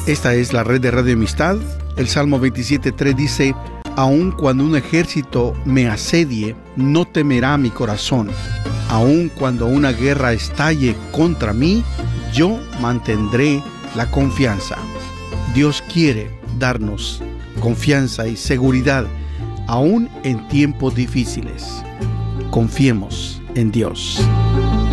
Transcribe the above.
Esta es la red de Radio Amistad. El Salmo 27:3 dice: aun cuando un ejército me asedie, no temerá mi corazón. Aun cuando una guerra estalle contra mí, yo mantendré la confianza. Dios quiere darnos confianza y seguridad, aún en tiempos difíciles. Confiemos en Dios.